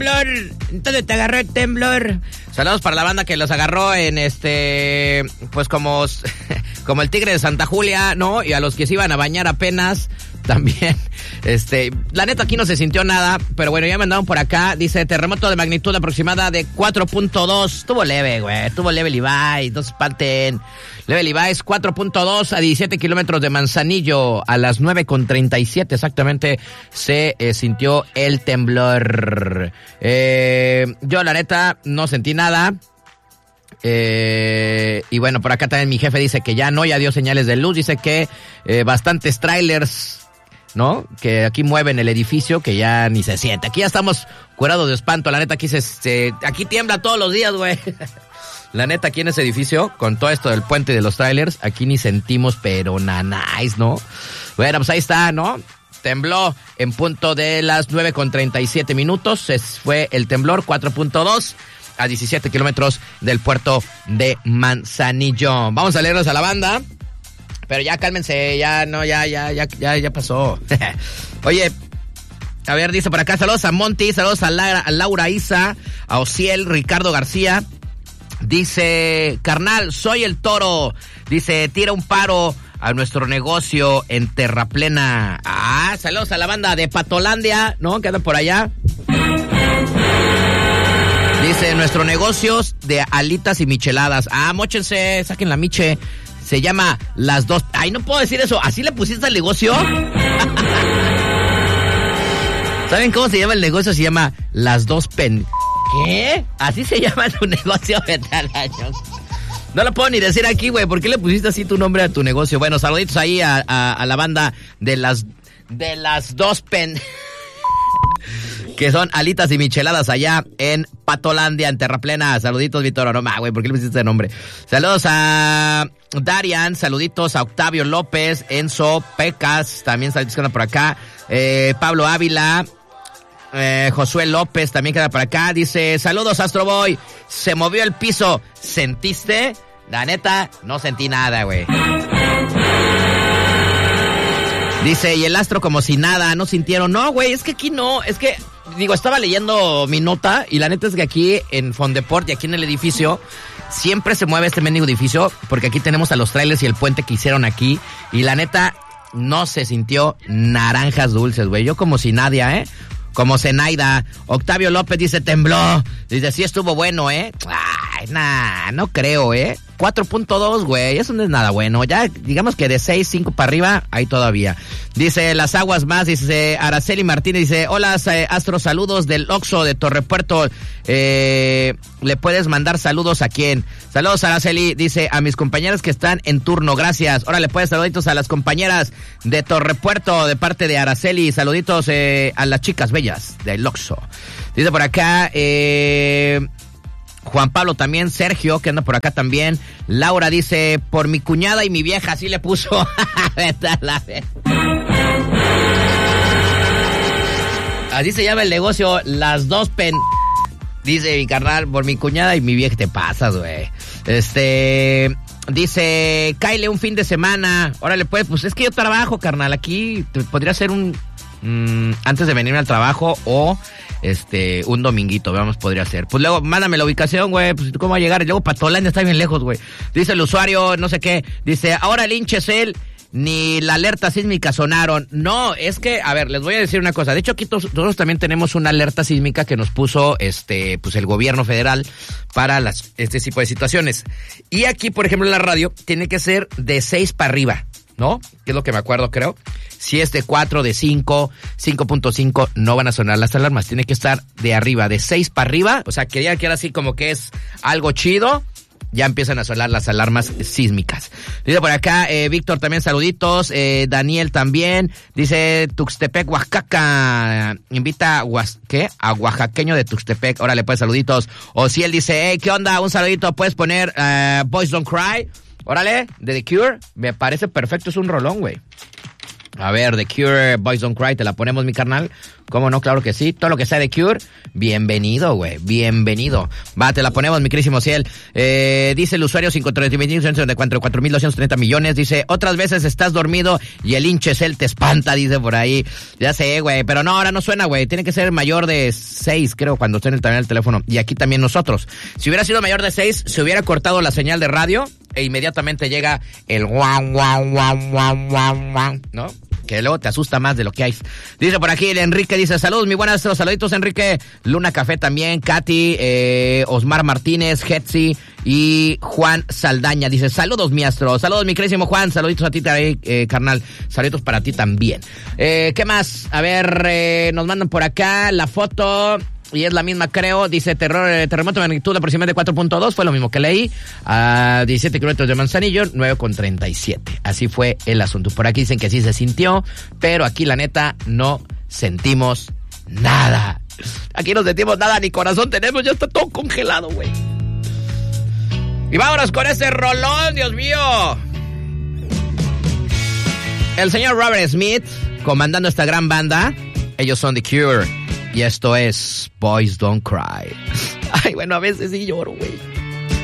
temblor. Entonces te agarró el temblor. Saludos para la banda que los agarró en pues como el tigre de Santa Julia, ¿no? Y a los que se iban a bañar apenas también. La neta aquí no se sintió nada, pero bueno, ya me mandaron por acá. Dice, terremoto de magnitud aproximada de 4.2. Estuvo leve, güey. Estuvo leve Levi's, no se espanten. Leve Levi's, 4.2 a 17 kilómetros de Manzanillo. A las 9:37 exactamente se sintió el temblor. Yo la neta no sentí nada. Y bueno, por acá también mi jefe dice que ya dio señales de luz. Dice que bastantes trailers, ¿no? Que aquí mueven el edificio, que ya ni se siente. Aquí ya estamos curados de espanto. La neta aquí aquí tiembla todos los días, güey. La neta aquí en ese edificio, con todo esto del puente de los trailers, aquí ni sentimos, pero nanáis, ¿no? Bueno, pues ahí está, ¿no? Tembló en punto de las 9:37 minutos. Fue el temblor 4.2 a 17 kilómetros del puerto de Manzanillo. Vamos a leerlos a la banda. Pero ya cálmense, ya pasó. Oye, a ver, dice por acá, saludos a Monty, saludos a Laura Isa, a Ociel, Ricardo García. Dice, carnal, soy el Toro. Dice, tira un paro a nuestro negocio en Terraplena. Ah, saludos a la banda de Patolandia, ¿no? Que andan por allá. Dice, nuestro negocio de alitas y micheladas. Ah, móchense, saquen la miche. Se llama Las Dos... Ay, no puedo decir eso. ¿Así le pusiste al negocio? ¿Saben cómo se llama el negocio? Se llama Las Dos ¿Qué? Así se llama tu negocio, Betalaños. No lo puedo ni decir aquí, güey. ¿Por qué le pusiste así tu nombre a tu negocio? Bueno, saluditos ahí a la banda de las Dos que son alitas y micheladas allá en Patolandia, en Terraplena. Saluditos, Víctor. No, güey, ¿por qué le pusiste ese nombre? Saludos a Darian, saluditos a Octavio López, Enzo Pecas, también saluditos que andan por acá. Pablo Ávila, Josué López también queda por acá. Dice, saludos, Astro Boy. Se movió el piso. ¿Sentiste? La neta, no sentí nada, güey. Dice, y el Astro como si nada, no sintieron. No, güey, es que aquí no, es que, digo, estaba leyendo mi nota y la neta es que aquí en Fondeport y aquí en el edificio siempre se mueve este mendigo edificio porque aquí tenemos a los trailers y el puente que hicieron aquí y la neta no se sintió naranjas dulces, güey. Yo como si nadie, como Zenaida. Octavio López dice, tembló. Dice, sí estuvo bueno, Ay, no creo, 4.2, güey, eso no es nada bueno. Ya, digamos que de 6, 5 para arriba, ahí todavía. Dice, las aguas más, dice Araceli Martínez, dice, hola, Astro, saludos del Oxxo de Torrepuerto. ¿Le puedes mandar saludos a quién? Saludos, Araceli, dice, a mis compañeras que están en turno, gracias. Ahora le puedes saluditos a las compañeras de Torrepuerto, de parte de Araceli. Saluditos a las chicas bellas del Oxxo. Dice por acá, Juan Pablo también, Sergio, que anda por acá también. Laura dice, por mi cuñada y mi vieja, así le puso. Así se llama el negocio, Las Dos Dice mi carnal, por mi cuñada y mi vieja. Te pasas, güey. Dice, cáele un fin de semana. Órale, pues es que yo trabajo, carnal. Aquí podría ser antes de venirme al trabajo o un dominguito, veamos, podría ser. Pues luego, mándame la ubicación, güey, pues ¿cómo va a llegar? Y luego Patolandia está bien lejos, güey. Dice el usuario, no sé qué, dice, ahora linches él, ni la alerta sísmica sonaron. No, es que, a ver, les voy a decir una cosa. De hecho, aquí nosotros también tenemos una alerta sísmica que nos puso, pues el gobierno federal para este tipo de situaciones. Y aquí, por ejemplo, en la radio, tiene que ser de 6 para arriba, ¿no? Que es lo que me acuerdo, creo. Si es de 4, de 5, 5.5, no van a sonar las alarmas. Tiene que estar de arriba, de 6 para arriba. O sea, que ya queda así como que es algo chido. Ya empiezan a sonar las alarmas sísmicas. Dice por acá, Víctor también saluditos. Daniel también. Dice, Tuxtepec, Oaxaca. Invita a oaxaqueño de Tuxtepec. Órale, pues, saluditos. O si él dice, hey, ¿qué onda? Un saludito. ¿Puedes poner Boys Don't Cry? Órale, de The Cure. Me parece perfecto, es un rolón, güey. A ver, The Cure, Boys Don't Cry, te la ponemos, mi carnal. ¿Cómo no? Claro que sí. Todo lo que sea de Cure, bienvenido, güey. Bienvenido. Va, te la ponemos, mi querísimo Ciel. Dice el usuario 4.230 millones. Dice, otras veces estás dormido y el hinche Cel te espanta, dice por ahí. Ya sé, güey. Pero no, ahora no suena, güey. Tiene que ser mayor de 6, creo, cuando esté también el teléfono. Y aquí también nosotros. Si hubiera sido mayor de 6, se hubiera cortado la señal de radio e inmediatamente llega el guau, guau, guau, guau, guau, guau, ¿no? Que luego te asusta más de lo que hay. Dice por aquí el Enrique, dice, saludos, muy buenas, saluditos, Enrique. Luna Café también, Katy, Osmar Martínez, Hetzi y Juan Saldaña. Dice, saludos, maestro. Saludos, mi querísimo Juan. Saluditos a ti, carnal. Saluditos para ti también. ¿Qué más? A ver, nos mandan por acá la foto. Y es la misma, creo. Dice, terremoto de magnitud aproximadamente 4.2. Fue lo mismo que leí. A 17 kilómetros de Manzanillo, 9.37. Así fue el asunto. Por aquí dicen que sí se sintió, pero aquí la neta no sentimos nada. Aquí no sentimos nada, ni corazón tenemos. Ya está todo congelado, güey. Y vámonos con ese rolón, Dios mío. El señor Robert Smith comandando esta gran banda. Ellos son The Cure. Y esto es Boys Don't Cry. Ay, bueno, a veces sí lloro, güey.